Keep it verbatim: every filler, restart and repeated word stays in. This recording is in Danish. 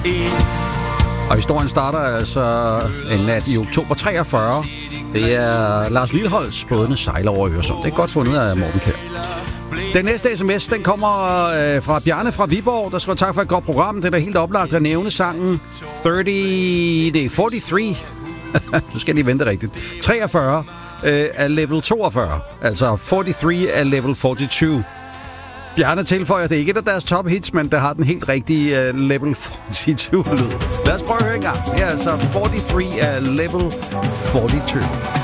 Og historien starter altså en nat i oktober treogfyrre. Det er Lars Lilholts bådene sejler over Øresund. Det er godt fundet af Morten Kjær. Den næste sms, den kommer øh, fra Bjarne fra Viborg, der skriver tak for et godt program. Det er da helt oplagt at nævne sangen tredive, det er fireogfyrre. Nu skal de vente rigtigt. treogfyrre øh, er level toogfyrre, altså fireogfyrre er level fireogtyve. Bjarne tilføjer, det er ikke et af deres top hits, men der har den helt rigtige uh, level fireogtyve lyd. Lad os prøve at høre en gang. Det er altså fireogfyrre er level fireogtyve.